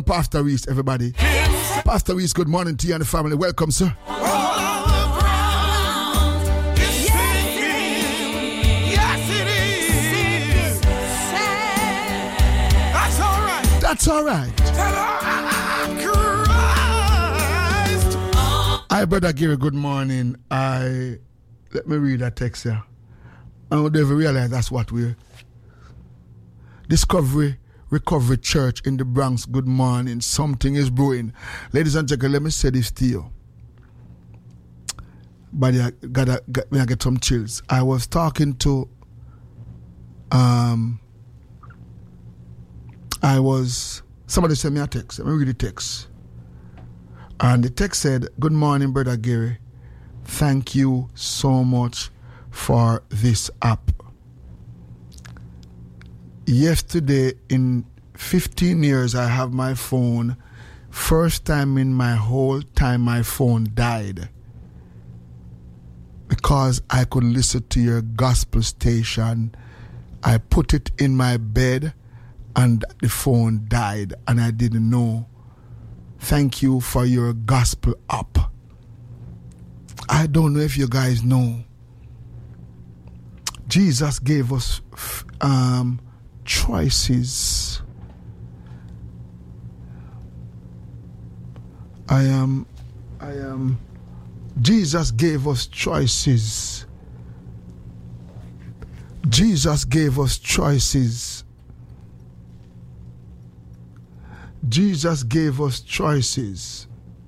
Pastor Reese, everybody. Pastor Reese, good morning to you and the family. Welcome, sir. That's all right. Hi, Brother Gary, good morning. Let me read that text here. I don't ever realize that's what we're. Discovery Recovery Church in the Bronx, good morning. Something is brewing. Ladies and gentlemen, let me say this to you. But I get some chills. I was talking to somebody sent me a text. Let me read the text. And the text said, good morning, Brother Gary. Thank you so much for this app. Yesterday, in 15 years, I have my phone. First time in my whole time, my phone died. Because I could listen to your gospel station. I put it in my bed and the phone died and I didn't know. Thank you for your gospel app. I don't know if you guys know. Jesus gave us choices. Jesus gave us choices. Jesus gave us choices. Jesus gave us choices.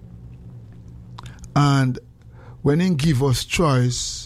And when he give us choice,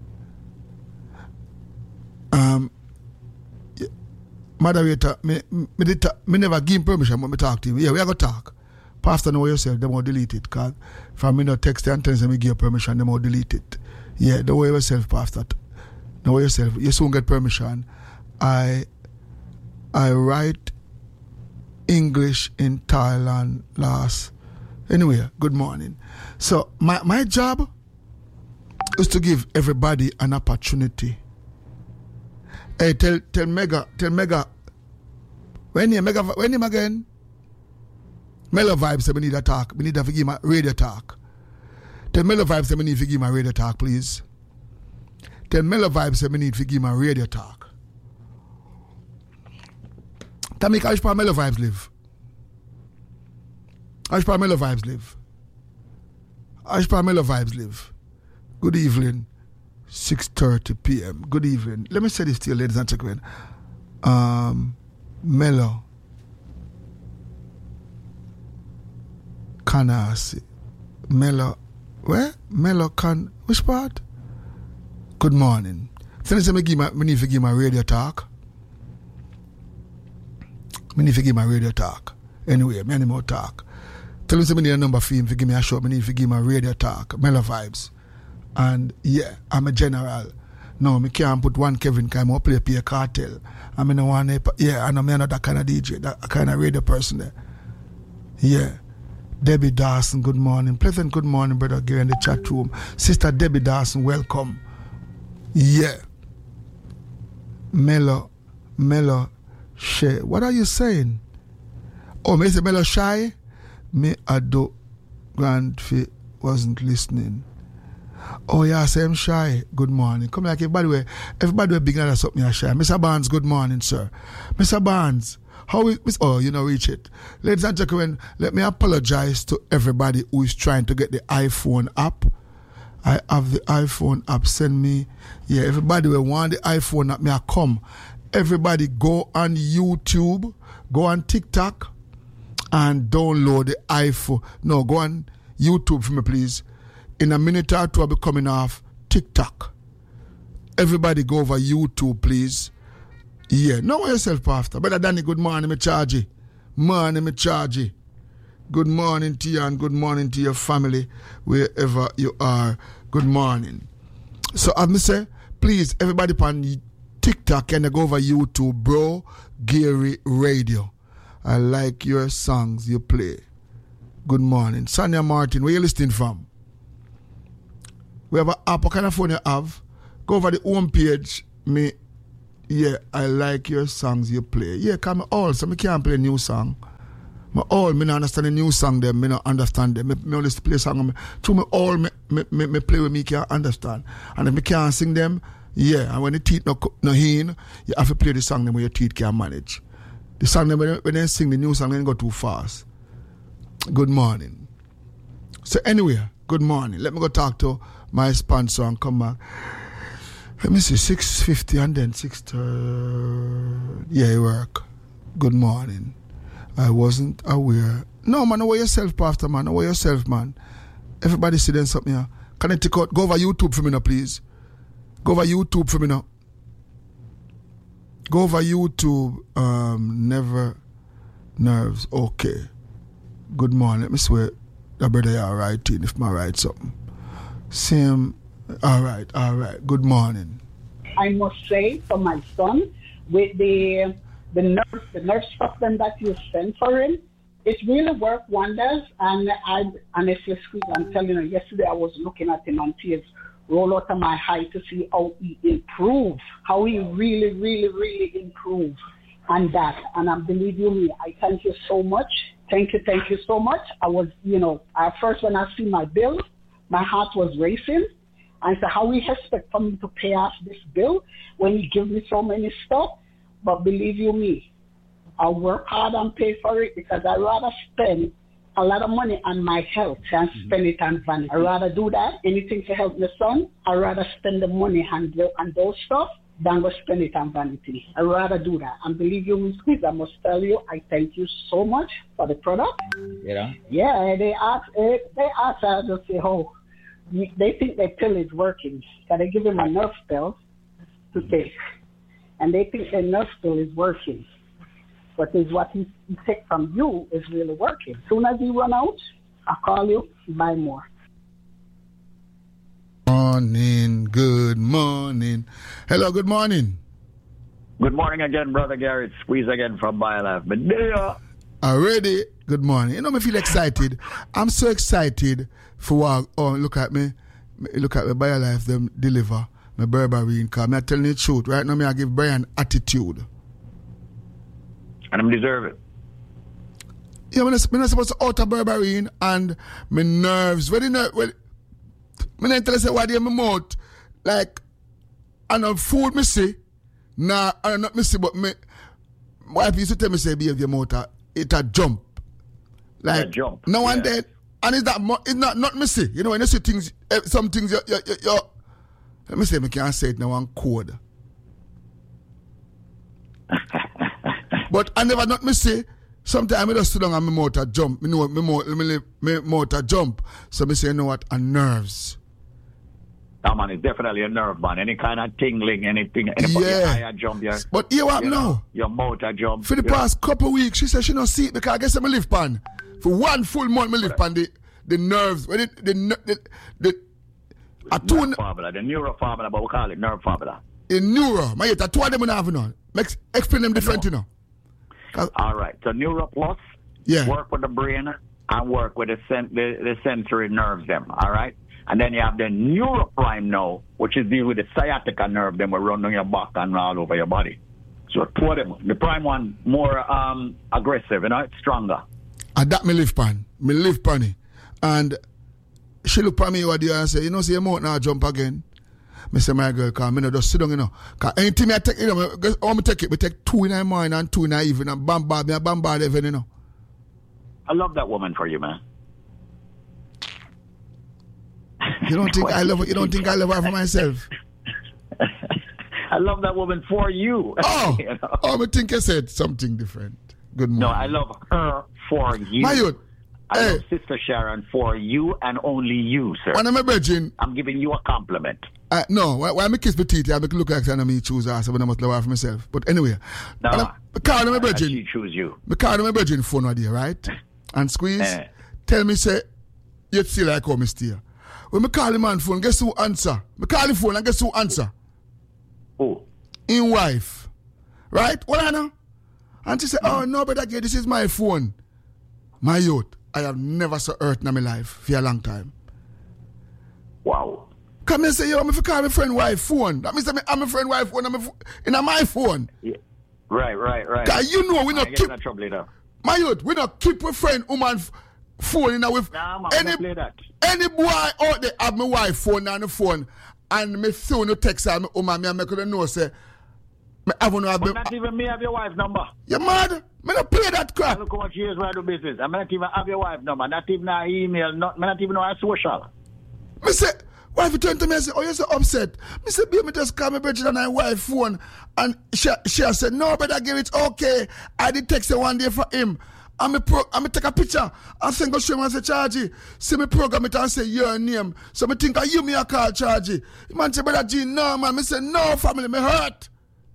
moderator, me never give him permission when me talk to him. Yeah, we are going to talk. Pastor, know yourself, they will delete it. Because if me not text and tell them me give you permission, they will delete it. Yeah, don't worry yourself, Pastor. Don't worry yourself. You soon get permission. I write English in Thailand last. Anyway, good morning. So my job is to give everybody an opportunity. Hey, tell Mega. When him again? Mellow Vibes say we need a talk. We need to give him a radio talk. Tell Mellow Vibes say we need to give him a radio talk, please. Tell Mellow Vibes say we need to give him a radio talk. Tell me how Mellow Vibes live. How Mellow Vibes live. How Mellow Vibes live. Good evening. 6:30 p.m. Good evening. Let me say this to you, ladies and gentlemen. Mellow. Canasi. Mellow. Where? Mellow can. Which part? Good morning. Since I need to give my radio talk. I need to give my radio talk. Anyway, many more talk. Tell me I need a number for him to give me a show. I need to give my radio talk. Mellow Vibes. And yeah, I'm a general. No, I can't put one Kevin because I'm play Pierre Cartel. I'm in one, yeah, and I'm not that kind of DJ, that kind of radio person there. Yeah. Debbie Dawson, good morning. Pleasant good morning, Brother Gary in the chat room. Sister Debbie Dawson, welcome. Yeah. Mellow, Shay. What are you saying? Oh, me say Mellow Shy? Me Ado Grandfi wasn't listening. Oh yeah, same Shy. Good morning. Come like everybody big enough something me Shy. Mr. Barnes, good morning, sir. Mr. Barnes, how is reach it. Ladies and gentlemen, let me apologize to everybody who is trying to get the iPhone app. I have the iPhone app. Send me. Yeah, everybody will want the iPhone app. Me I come. Everybody go on YouTube, go on TikTok, and download the iPhone. No, go on YouTube for me, please. In a minute or two, I'll be coming off TikTok. Everybody go over YouTube, please. Yeah, know yourself, Pastor. Brother Danny, good morning, me charge you. Morning, me charge you. Good morning to you and good morning to your family, wherever you are. Good morning. So, as me say, please, everybody on TikTok, can you go over YouTube, Bro Gary Radio. I like your songs you play. Good morning. Sonia Martin, where you listening from? We have an app. What kind of phone you have? Go over the home page. Yeah, I like your songs you play. Yeah, come also. I can't play new song. Me not understand the new song them, me not understand them. Me only play song to me all me play with me can understand. And if me can't sing them, yeah, and when the teeth no in, you have to play the song them where your teeth can manage. The song them when they sing the new song they go too fast. Good morning. So anyway, good morning. Let me go talk to my sponsor and come back. Let me see, 6:50 and then 6:30. Yeah, it work. Good morning. I wasn't aware. No, man, know yourself, Pastor, man. Know yourself, man. Everybody see them something here. Can I take out? Go over YouTube for me now, please. Go over YouTube for me now. Go over YouTube. Never nerves. Okay. Good morning. Let me swear. The brother you are writing if I write something. Same. All right. Good morning. I must say for my son, with the nerve supplement that you sent for him, it really worked wonders. And I honestly speaking, I'm telling you, yesterday I was looking at him and tears roll out of my eye to see how he improved, how he really, really, really improved on that. And I believe you me, I thank you so much. Thank you so much. I was, at first when I see my bill, my heart was racing. I said, how we expect for me to pay off this bill when he gives me so many stuff? But believe you me, I'll work hard and pay for it because I'd rather spend a lot of money on my health than spend it on vanity. I'd rather do that, anything to help my son. I'd rather spend the money on those stuff than go spend it on vanity. I'd rather do that. And believe you me, please, I must tell you, I thank you so much for the product. Yeah. Yeah, they ask I just say, oh, they think their pill is working. So they give him a nerve pill to take. And they think their nerve pill is working. But is what he take from you is really working. As soon as he run out, I'll call you, buy more. Good morning. Hello, good morning. Good morning again, Brother Garrett. Squeeze again from BioLife. But there already, good morning. You know, me feel excited. I'm so excited for what, look at me. Look at me, BioLife, them deliver my berberine. Because I'm telling you the truth. Right now, I give Brian attitude. And I'm deserve it. Yeah, I'm not supposed to out of berberine and my nerves. I'm not tell you why they have my mouth. Like, I know food me see. Nah, I not me see, but me wife used to tell me say behave your mouth it a jump. Like jump. No one dead. And it's not me see. You know when you see things, some things you let me say me can't say it now on code. But I never not me see. Sometimes I just sit down and my mouth a jump. You know my mouth a jump. So me say you know what, and nerves. That man is definitely a nerve man. Any kind of tingling, anything, yeah. Your eye jump, yeah. But you what now? Your mouth a jump. For the past couple of weeks, she said she not see it because I guess I'm a live pan. For one full month, I live pan the nerves. When the neuro formula, but we call it nerve formula. In neuro, my yet two of them have now. Explain them different, you know. All right. So neuro plus, work with the brain and work with the sensory nerves. Them. All right. And then you have the neuroprime now, which is deal with the sciatica nerve, then will run on your back and all over your body. So two of them. The prime one more aggressive, it's stronger. And that me live pan. Me live pan. And she look at me over there and say, see your mouth now jump again. Me say, my girl, because I not just sit down, Because anything I take, I take it. I take 2 in the morning and 2 in the evening and bombard everything, I love that woman for you, man. You don't think I love her? You don't think I love her for myself? I love that woman for you. Oh, I think I said something different. Good morning. No, I love her for you. My youth. I love Sister Sharon for you and only you, sir. When I'm a virgin, I'm giving you a compliment. No, when I kiss my teeth, I make it look like I choose her, so when I must love her for myself. But anyway, no, I'm a virgin. She choose you. Because I'm a virgin phone idea, right? And Squeeze, tell me, say, you still like how me stay. When I call him on phone, guess who answer? I call the phone and guess who answer? Who? In wife. Right? What I know? And she said, oh, no, but again, this is my phone. My youth, I have never so hurt in my life for a long time. Wow. Come and say, yo, I'm call my friend wife phone. That means I'm a friend wife phone in my phone. Yeah. Right. Because you know we not keep... trouble later. My youth, we don't keep with friend woman phone in with any boy out there have my wife phone on the phone and me throw no text and me make her know say me have no have not even me have your wife number. You mad? Me not play that crap. Look how much years I do business. I not even have your wife number, not even an email, not even know a social. Me say, wife turn to me and say, oh, you're so upset. Me say, baby, just call me Bridget on my wife phone. And she said, no, but I give it okay. I did text her one day for him. And me take a picture. I think go show him and say, Chargy, see me program it and say your name. So me think you me a call Chargy. Man say, brother G, no, man. Me say, no, family, me hurt.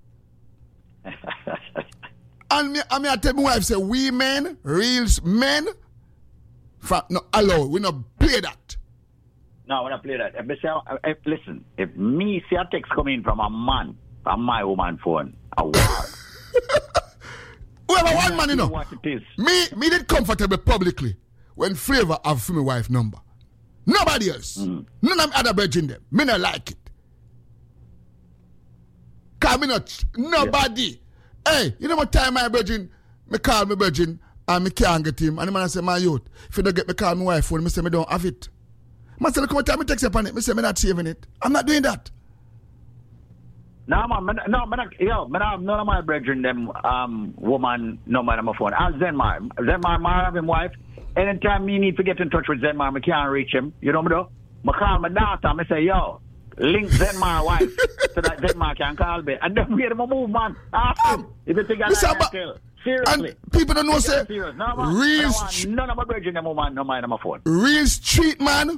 And I tell my wife, say, we men, real men, no, allow, we not play that. No, when I play that, listen, if me see a text coming from a man, from my woman phone, a war. Whoever one man, you know. What it is. Me did comfortable publicly when Flavor have for my wife number. Nobody else. None of other virgin them. Me not like it. Cause me not, nobody. Yeah. Hey, you know what time my virgin, me call me virgin and me can't get him. And the man say, my youth, if you don't get me call my wife phone, me say me don't have it. Man say, look what time me text upon it. Me say, me not saving it. I'm not doing that. No, man, I have none of my brethren, them woman number on my phone. Ask Zenmar. Zenmar have him wife. Anytime me need to get in touch with Zenmar, me can't reach him. You know me though? I call my daughter, I say, yo, link Zenmar wife so that Zenmar can call me. And then we get him a move, man. Ask him. If you think I like kill. Seriously. And people don't know, say, no, real none of my brethren, them woman number on my phone. Real street, man.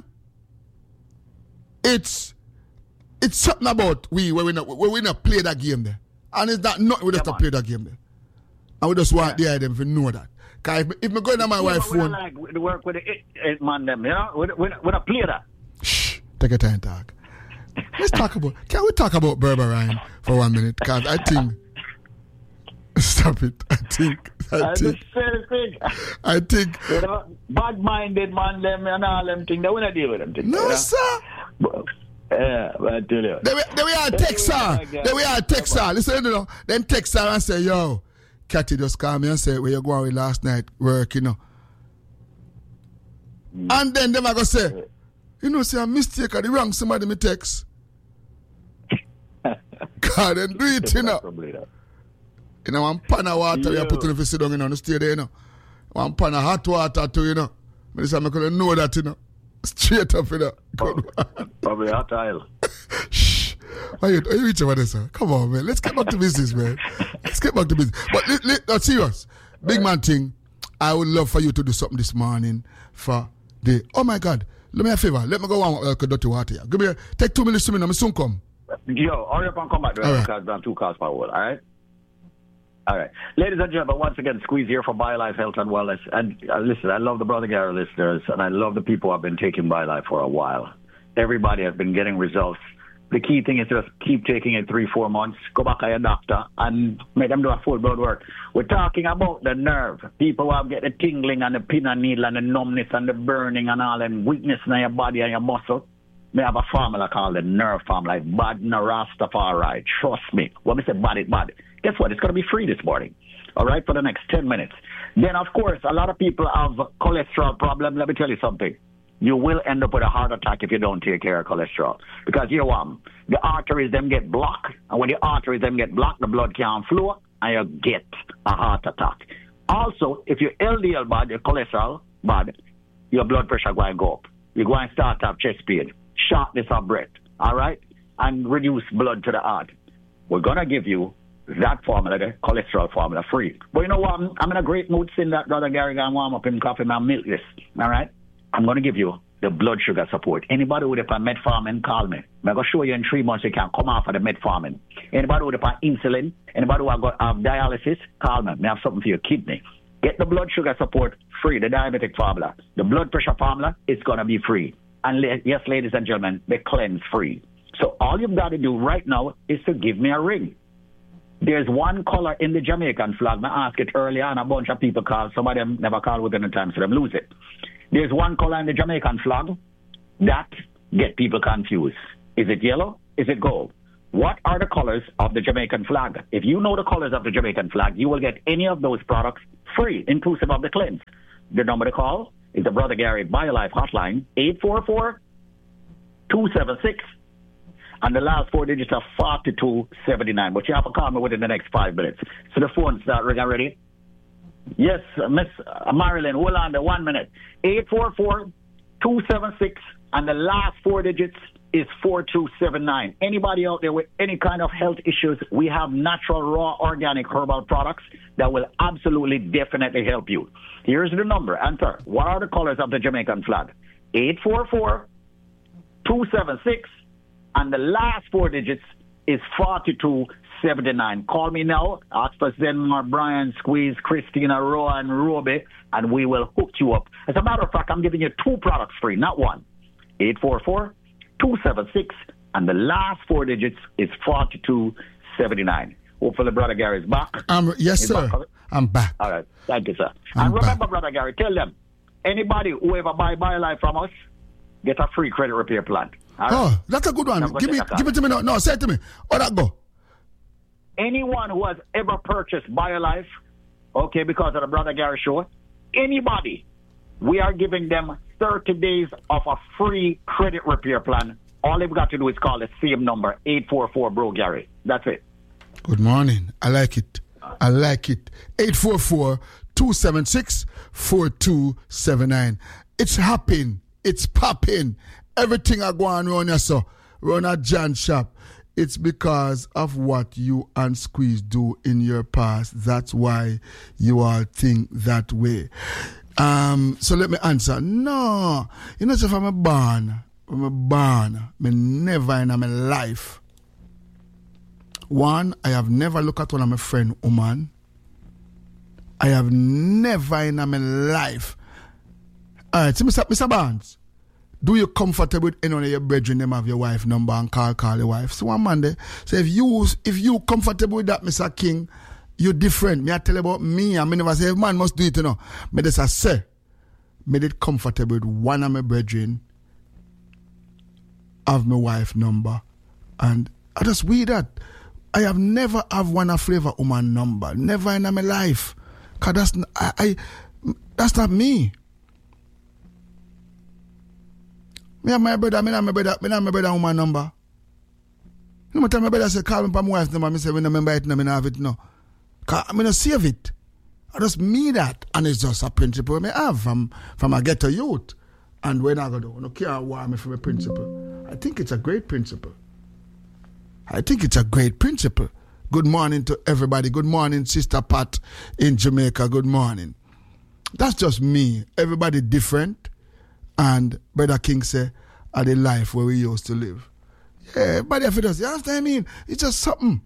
It's something about we not play that game there. And it's not we just play that game there. And we just want the them to know that. Because if me go to my wife's phone. We like to work with the man them, you know? We not play that. Shh, take your time talk. Can we talk about Berber Ryan for 1 minute? Because I think stop it. I think you know, bad-minded man them and all them things, they wanna deal with them things. No, sir. Yeah, I tell you. They we are Texas. Listen, you know. Then text her and say, yo, Cathy just call me and say, where you going with last night work, you know. And then them I go say, you know, say a mistake or the wrong somebody me text. God, then do it, you know. You know, one pan of water you put in the sit down, you know, and stay there, you know. One pan of hot water too, you know. But I'm going to know that, you know. Straight up, you know. Probably hot oil. Shh. Why you reaching over there, sir? Come on, man. Let's get back to business, man. Let's get back to business. But serious. Big man thing, I would love for you to do something this morning for the... Oh, my God. Let me a favor. Let me go on dirty water here. Give me take 2 minutes to me. I'm soon come. Yo, hurry up and come back. Right. Because I'm 2 cars per hour. All right? All right. Ladies and gentlemen, once again, Squeeze here for BioLife Health and Wellness. And listen, I love the Brother Gary listeners, and I love the people who have been taking BioLife for a while. Everybody has been getting results. The key thing is just keep taking it 3-4 months. Go back to your doctor and make them do a full blood work. We're talking about the nerve. People who have get the tingling and the pin and needle and the numbness and the burning and all and weakness in your body and your muscle. They have a formula called the nerve formula. Like bad Rastafari. Trust me. When we say bad, it's bad. Guess what? It's going to be free this morning. All right? For the next 10 minutes. Then, of course, a lot of people have cholesterol problem. Let me tell you something. You will end up with a heart attack if you don't take care of cholesterol. Because you know what? The arteries them get blocked. And when the arteries them get blocked, the blood can't flow and you get a heart attack. Also, if your LDL bad, your cholesterol bad, your blood pressure going to go up. You're going to start to have chest pain, shortness of breath, all right? And reduce blood to the heart. We're going to give you that formula, the cholesterol formula, free. But you know what? I'm in a great mood seeing that Brother Gary going to warm up him coffee and milk this, all right? I'm going to give you the blood sugar support. Anybody with a metformin, call me. I'm going to show you in 3 months you can come off of the metformin. Anybody with a insulin, anybody who have dialysis, call me. I have something for your kidney. Get the blood sugar support free, the diabetic formula. The blood pressure formula is going to be free. And yes, ladies and gentlemen, the cleanse free. So all you've got to do right now is to give me a ring. There's one color in the Jamaican flag. I asked it earlier and a bunch of people called. Some of them never called within the time, so them lose it. There's one color in the Jamaican flag that get people confused. Is it yellow? Is it gold? what are the colors of the Jamaican flag? If you know the colors of the Jamaican flag, you will get any of those products free, inclusive of the cleanse. The number to call is the Brother Gary BioLife hotline, 844-276, and the last 4 digits are 4279. But you have to call me within the next 5 minutes. So the phone start ringing already. Yes, Miss Marilyn, hold on there 1 minute. 844-276, and the last 4 digits is 4279. Anybody out there with any kind of health issues, we have natural, raw, organic herbal products that will absolutely, definitely help you. Here's the number. Answer. What are the colors of the Jamaican flag? 844-276, and the last 4 digits is 4279. Call me now. Ask for Zenmar, Brian, Squeeze, Christina, Rowan, Roby, and we will hook you up. As a matter of fact, I'm giving you 2 products free, not one. 844-276, and the last 4 digits is 4279. Hopefully, Brother Gary is back. Yes, sir. I'm back. All right. Thank you, sir. And remember, Brother Gary, tell them, anybody who ever buy BioLife from us, get a free credit repair plan. Right? Oh, that's a good one. Give it to me now. No, say it to me. How that go? Anyone who has ever purchased BioLife, okay, because of the Brother Gary show, anybody, we are giving them 30 days of a free credit repair plan. All they've got to do is call the same number, 844-BRO-GARY. That's it. Good morning. I like it. 844-276-4279. It's happening. It's popping. Everything I go on around here, so run a John shop. It's because of what you and Squeeze do in your past. That's why you all think that way. So let me answer. No. You know, so from a born, me never in my life. One, I have never looked at one of my friend woman. I have never in my life. All right, so Mr. Barnes, do you comfortable with any of your brethren them have your wife number and call your wife? So one man there. So if you comfortable with that, Mr. King, you different. Me I tell you about me, and me never say man must do it, you know. Me just say, me did comfortable with one of my brethren have my wife number. And I just weird that. I have never have one a flavor woman number. Never in my life. Cause that's not me. Me have my brother, me have my brother woman number. You know, my brother say call me for my wife's number. Me say, when I remember it, no, me have it, no. Cause I not save it. I just me that. And it's just a principle I have from a ghetto youth. And when I go do, no care why me from a principle. I think it's a great principle. Good morning to everybody. Good morning, Sister Pat in Jamaica. Good morning. That's just me. Everybody different. And Brother King say, are the life where we used to live. Yeah, everybody have it does. You know what I mean? It's just something.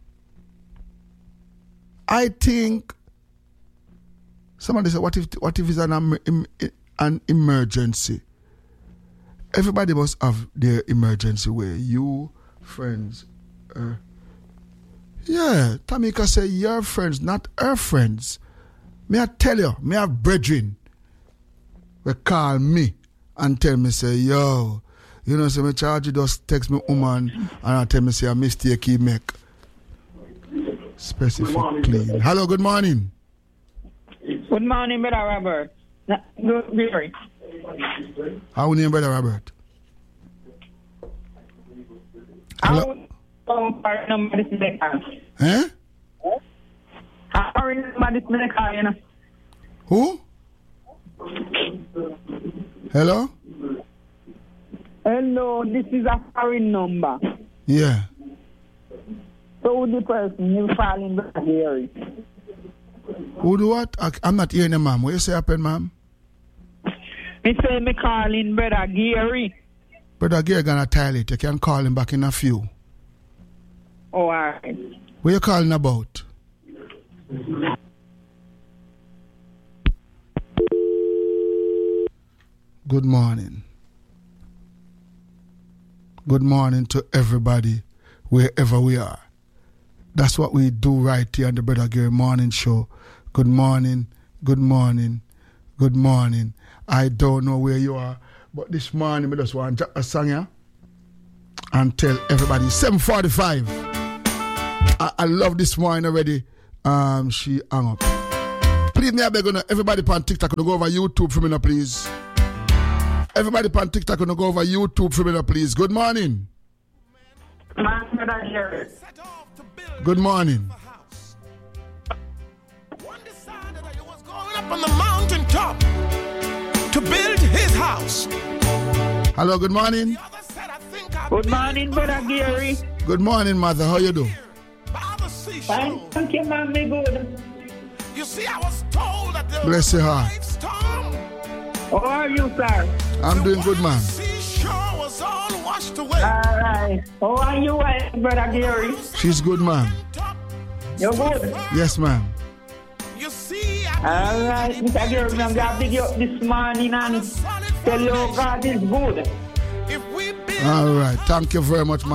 I think somebody said, what if it's an emergency? Everybody must have their emergency way. You, friends. Yeah, Tamika say your friends, not her friends. May I tell you, me have brethren they call me and tell me, say, yo, you know, say me charge you just text me woman and I tell me say a mistake he make. Specific clean. Hello, good morning. Good morning, Brother Robert. Good. How name Brother Robert? Hello. Number this medical. Eh? Number this medical, you know. Who? Hello? Hello, this is a foreign number. Yeah. So the person you calling Brother Gary. Who do what? I'm not hearing you, ma'am. What you say happen, ma'am? Me say me calling Brother Gary. Brother Gary gonna toilet. You can call him back in a few. Oh, all right. What you calling about? Good morning. Good morning to everybody, wherever we are. That's what we do right here on the Brother Gary Morning Show. Good morning, good morning, good morning. I don't know where you are, but this morning we just want a song here. and tell everybody. 7:45. I love this wine already. She hung up. Please, me I beg you, everybody on TikTok, go over YouTube for me now, please. Everybody on TikTok, go over YouTube for me now, please. Good morning. Good morning. One decided that he was going up on the mountain top to build his house. Hello, good morning. Good morning, Brother Gary. Good morning, mother. How you do? Fine, thank you, man. Me good. You see, I was told that there Bless your heart. How are you, sir? I'm doing good, man. Was all washed away. All right. How are you, Brother Gary? She's good, ma'am. You're good? Yes, ma'am. You see, all right, Mr. Gary, I'm going to pick you up this morning and tell you God is good. All right. Thank you very much,